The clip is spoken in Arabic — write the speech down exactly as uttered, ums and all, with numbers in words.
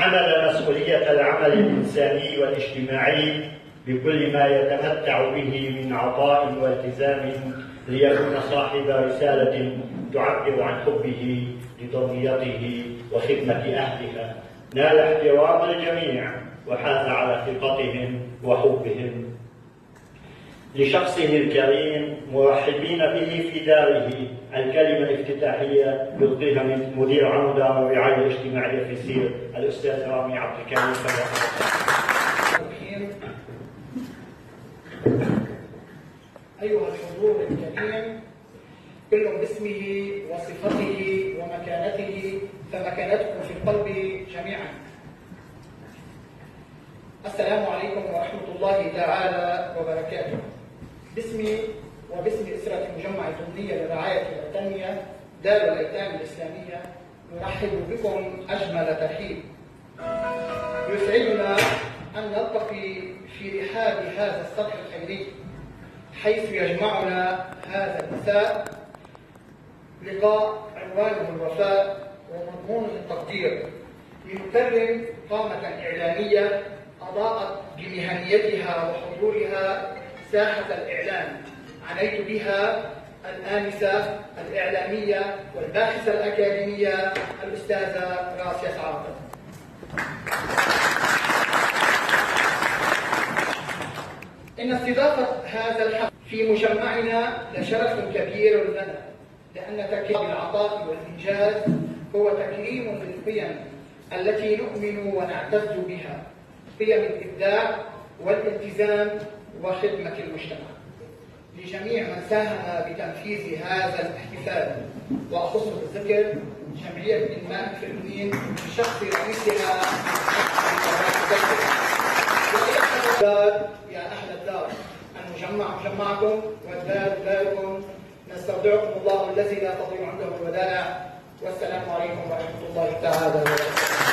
حمل مسؤولية العمل الإنساني والاجتماعي بكل ما يتمتع به من عطاء والتزام ليكون صاحب رسالة تعبر عن حبه لضميته وخدمة أهلها، نال احترام الجميع وحاز على ثقتهم وحبهم. لشخصه الكريم مرحبين به في داره. الكلمة الافتتاحية يلقيها من مدير عام دار الرعاية الاجتماعية في سير الأستاذ رامي عبد الكريم. أيها الحضور الكريم، كل باسمه وصفته ومكانته، فمكانتكم في القلب جميعا. السلام عليكم ورحمة الله تعالى وبركاته. باسمي وباسم أسرة مجمع الضمنية للرعاية والتنمية دار الأيتام الإسلامية نرحب بكم أجمل ترحيب. يسعدنا أن نلتقي في رحاب هذا السطح الخيري حيث يجمعنا هذا المساء لقاء عنوانه الوفاء ومضمونه التقدير، لنكرم قامة إعلامية أضاءت بمهنيتها وحضورها ساحة الإعلام. عنيت بها الآنسة الإعلامية والباحثة الأكاديمية الأستاذة راسية عاطف. إن استضافة هذا الحفل في مجمعنا لشرف كبير لنا، لأن تكريم العطاء والإنجاز هو تكريم للقيم التي نؤمن ونعتز بها، قيم الإبداع والالتزام وخدمة المجتمع. لجميع من ساهم بتنفيذ هذا الاحتفال، وأخص بالذكر جمعية إنماء الفلبين بشخص رئيسها يا أهل الدار، المجمع مجمعكم والدار داركم، نستودعكم الله الذي لا تضيع عنده الودائع، والسلام عليكم ورحمة الله تعالى وبركاته.